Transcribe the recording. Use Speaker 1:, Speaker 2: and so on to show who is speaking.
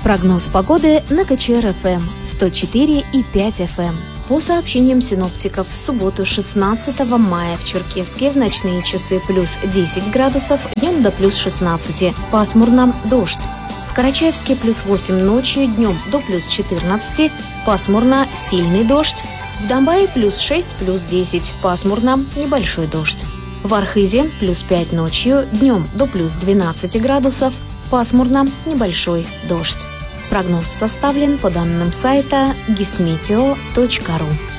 Speaker 1: Прогноз погоды на КЧР-ФМ 104,5 FM. По сообщениям синоптиков, в субботу 16 мая в Черкесске в ночные часы плюс 10 градусов, днем до плюс 16, пасмурно, дождь. В Карачаевске плюс 8 ночью, днем до плюс 14, пасмурно, сильный дождь. В Домбае плюс 6, плюс 10, пасмурно, небольшой дождь. В Архизе плюс 5 ночью, днем до плюс 12 градусов, пасмурно, небольшой дождь. Прогноз составлен по данным сайта gismeteo.ru.